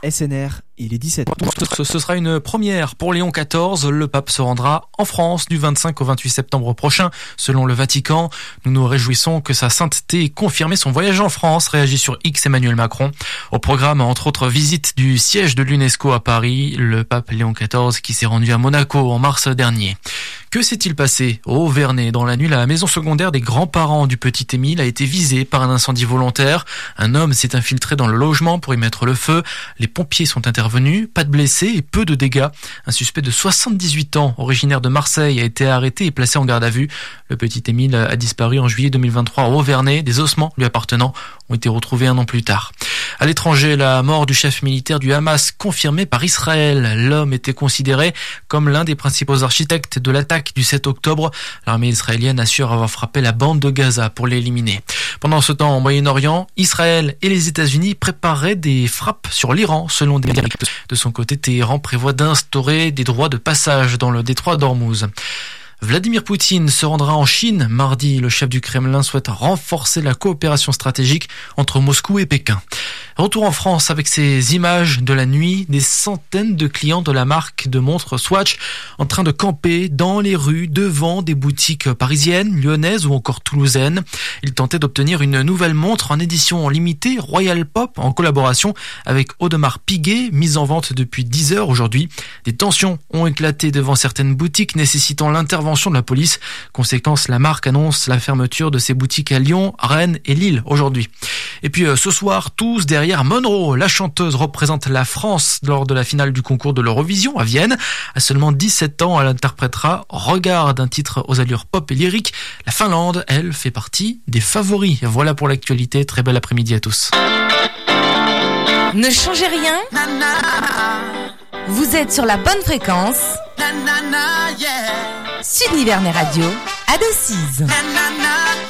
SNR, il est 17h. Ce sera une première pour Léon XIV. Le pape se rendra en France du 25 au 28 septembre prochain, selon le Vatican. Nous nous réjouissons que sa sainteté ait confirmé son voyage en France, réagit sur X Emmanuel Macron. Au programme, entre autres, visite du siège de l'UNESCO à Paris, le pape Léon XIV qui s'est rendu à Monaco en mars dernier. Que s'est-il passé au Vernet? Dans la nuit, la maison secondaire des grands-parents du petit Émile a été visée par un incendie volontaire. Un homme s'est infiltré dans le logement pour y mettre le feu. Les pompiers sont intervenus, pas de blessés et peu de dégâts. Un suspect de 78 ans, originaire de Marseille, a été arrêté et placé en garde à vue. Le petit Émile a disparu en juillet 2023 au Vernet. Des ossements lui appartenant ont été retrouvés un an plus tard. À l'étranger, la mort du chef militaire du Hamas confirmée par Israël. L'homme était considéré comme l'un des principaux architectes de l'attaque du 7 octobre. L'armée israélienne assure avoir frappé la bande de Gaza pour l'éliminer. Pendant ce temps, au Moyen-Orient, Israël et les États-Unis préparaient des frappes sur l'Iran, selon des médias. De son côté, Téhéran prévoit d'instaurer des droits de passage dans le détroit d'Ormuz. Vladimir Poutine se rendra en Chine mardi. Le chef du Kremlin souhaite renforcer la coopération stratégique entre Moscou et Pékin. Retour en France avec ces images de la nuit, des centaines de clients de la marque de montres Swatch en train de camper dans les rues devant des boutiques parisiennes, lyonnaises ou encore toulousaines. Ils tentaient d'obtenir une nouvelle montre en édition limitée Royal Pop en collaboration avec Audemars Piguet, mise en vente depuis 10 heures aujourd'hui. Des tensions ont éclaté devant certaines boutiques nécessitant l'intervention de la police. Conséquence, la marque annonce la fermeture de ses boutiques à Lyon, Rennes et Lille aujourd'hui. Et puis ce soir, tous derrière Monroe, la chanteuse représente la France lors de la finale du concours de l'Eurovision à Vienne. À seulement 17 ans, elle interprétera Regarde, un titre aux allures pop et lyriques. La Finlande, elle, fait partie des favoris. Voilà pour l'actualité. Très bel après-midi à tous. Ne changez rien. Vous êtes sur la bonne fréquence. Sud Nivernais Radio, à Decize.